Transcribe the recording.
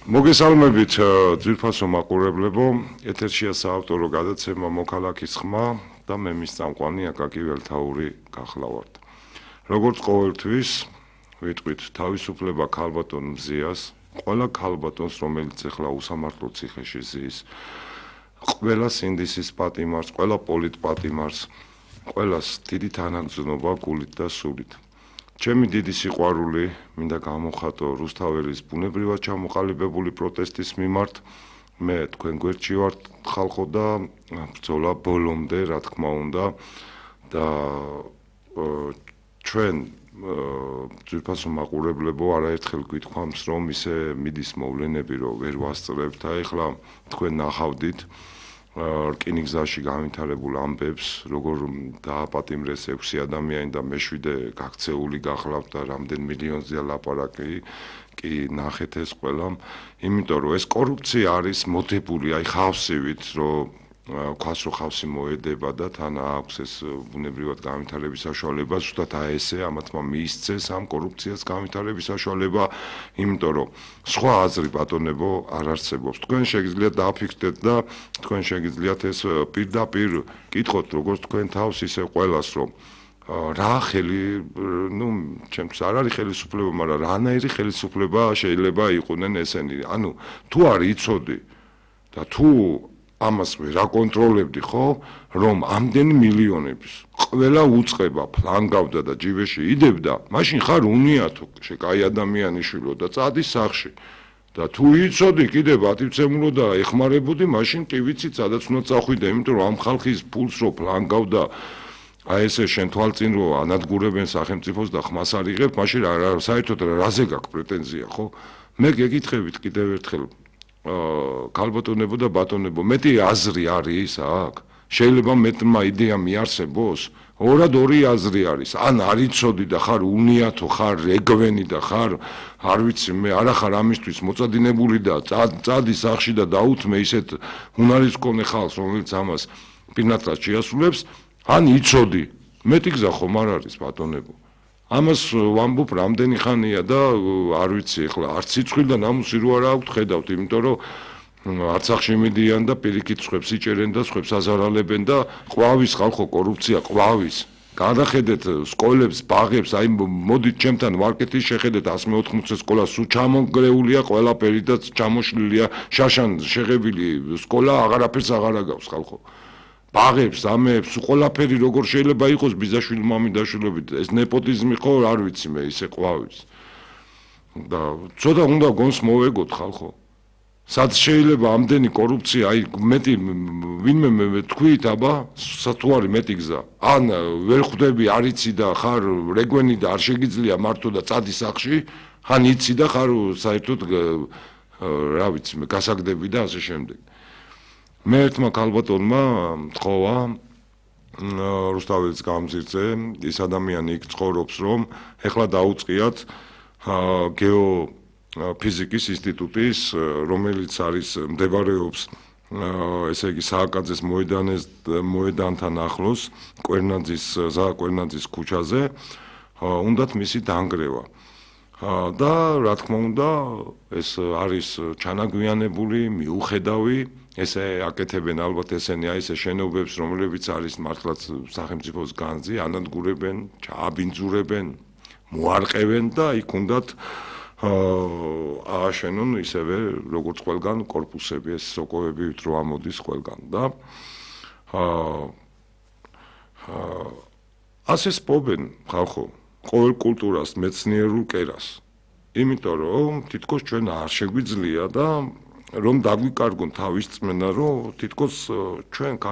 მოგესალმებით ძვირფასო მაყურებლებო, ეთერშია საავტორო გადაცემა მოქალაქის ხმა და მე მის წამყვანი აკაკი ველთაური გახლავართ. როგორც ყოველთვის ვიტყვით თავისუფლება ქალბატონ მზიას, ყველა ქალბატონს, რომელიც ახლა უსამართლო ციხეში ზის, ყველა სინდისის პატიმარს, ყველა პოლიტპატიმარს, ყველას დიდი თანაგრძნობა გულით და სულით. ჩემი დიდი სიყვარული მინდა გამოხატო რუსთაველის ბუნებრივად ჩამოყალიბებული პროტესტის მიმართ. მე თქვენ გვერდში ვართ ხალხო და ბრძოლა ბოლომდე, რა თქმა უნდა და ჩვენ ძვირფასო მაყურებლებო არაერთხელ გვითქვამს, რომ ისე მიდის მოვლენები, რომ ვერ ვასწრებთ. ახლა თქვენ ნახავდით რკინიგზაში განვითარებულ ამბებს, როგორ დააპატიმრეს 6 ადამიანი და მე-7 გაქცეული გახლავთ და რამდენ მილიონზეა ლაპარაკი, კი ნახეთ ეს ყველა, იმიტომ რომ ეს კორუფცია არის მოდებული, აი ხავსივით, რომ ქვას რო ხავსი მოედება და თან აქვს ეს ბუნებრივად განვითარების საშუალება, ზუსტად აი ესე ამათმა მიისცეს ამ კორუფციას განვითარების საშუალება, იმიტომ რომ სხვა აზრი ბატონებო არ არსებობს. თქვენ შეგიძლიათ დააფიქსდეთ და თქვენ შეგიძლიათ ეს პირდაპირ კითხოთ, როგორც თქვენ თავს, ისე ყველას, რომ რა ხელი, ჩემთვის არ არის ხელისუფლება, მაგრამ რანაირი ხელისუფლება შეიძლება იყვნენ ესენი. ანუ თუ არ იცოდი და თუ ამას ვერ აკონტროლებდი, ხო, რომ ამდენი მილიონების ყველა უწყება ფლანგავდა და ჯიბეში იდებდა, მაშინ ხარ უნიათო, კაი ადამიანიშვილო და წადის სახში. და თუ იცოდი კიდე პატივცემულო და ეხმარებოდი, მაშინ კი ვიცით, სადაც უნდა წახვიდე, იმიტომ რომ ამ ხალხის ფულს რო ფლანგავდა აი ესე შენ თვალწინ რო ანადგურებენ სახელმწიფოს და ხმას არ იღებ, მაშინ საერთოდ რაზე გაქვს პრეტენზია, ხო? მე გეკითხებით კიდევ ერთხელ ქალბატონებო და ბატონებო, მეტი აზრი არის აქ? შეიძლება მეტმა იდეა მიარსებოს? ორად ორი აზრი არის. ან არ იცოდი და ხარ უნიათო, ხარ რეგვენი და ხარ, არ ვიცი, მე არა ხარ ამისთვის მოწადინებული და წადი სახში და დაუთმე ისეთ უნარის მქონე ხალხს, რომელიც ამას პირნათლად შეასრულებს, ან იცოდი. მეტი გზა ხომ არ არის ბატონებო. ამას ვამბობ რამდენი ხანია და არ ვიცი, ახლა არც სიცხვილ და ნამუსი რო არა აქვთ ხედავთ, იმიტომ რომ არცახში მიდიან და პირიქით სხვებს იჭერენ და სხვებს აზარალებენ და ყვავის ხალხო კორუფცია ყვავის. გადახედეთ სკოლებს, ბაღებს, აი მოდით ჩემთან მარკეტის შეხედეთ 180 სკოლა სულ ჩამონგრეულია ყველაფერი და ჩამოშლილია შაშან შეღებილი სკოლა აღარაფერს აღარ აგავს ხალხო. ბაღებს, ამებს, ყველაფერი როგორ შეიძლება იყოს ბიზაშვილ-მამიდაშვილობით, ეს ნეპოტიზმი ხო არ ვიცი მე ისე ყვავის. და ცოტა უნდა გონს მოვეგოთ ხალხო. სად შეიძლება ამდენი კორუფცია, აი მეტი ვინმე თქვით, აბა, თუ არის მეტი გზა. ან ვერ ხვდები, არ იცი და ხარ რეგვენი და არ შეგიძლია მართო და წადი სახში, ან იცი და ხარ საერთოდ რა ვიცი მე გასაგდები და ასე შემდეგ. მე ერთმა ქალბატონმა თხოვა რუსთაველის გამზირზე, ის ადამიანი იქ ცხოვრობს, რომ ეხლა დაუწყიათ გეოფიზიკის ინსტიტუტის, რომელიც არის მდებარეობს ესე იგი სააკაძეს მოედანთან ახლოს, კვერნაძის ქუჩაზე, უნდათ მისი დანგრევა. და რა თქმა უნდა, ეს არის ჩანაგვიანებული, მიუხედავი, ესე აკეთებენ ალბათ ესენი აი ესე შენობებს, რომლებიც არის მართლაც სახელმწიფოს განძი, ანადგურებენ, ჩააბინძურებენ, მოარყევენ და იქ უნდათ ააშენონ ისევე როგორც ყველგან კორპუსები, ეს სოკოები ვით რო ამოდის ყველგან და ასე სპობენ ხალხო ყოველ კულტურას, მეცნიერულ კერას. იმიტომ რომ თითქოს ჩვენ არ შეგვიძლია და რომ დაგვიკარგონ თავის წმენა, რომ თითქოს ჩვენ